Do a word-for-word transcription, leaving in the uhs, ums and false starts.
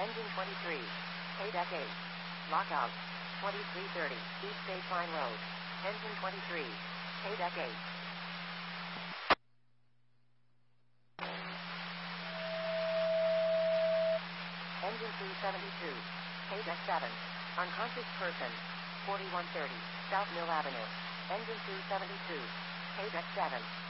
Engine twenty-three. K-Deck eight. Lockout. twenty-three thirty. East State Line Road. Engine twenty-three. K-Deck eight. Engine two seventy-two. K-Deck seven. Unconscious person. forty-one thirty. South Mill Avenue. Engine two seventy-two. K-Deck seven.